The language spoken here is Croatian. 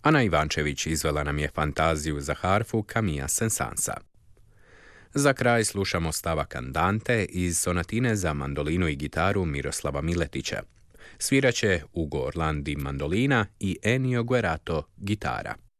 Ana Ivančević izvela nam je fantaziju za harfu Camilla Saint-Saënsa. Za kraj slušamo stavak Andante iz sonatine za mandolinu i gitaru Miroslava Miletića. Sviraće Ugo Orlandi mandolina i Ennio Guerrato gitara.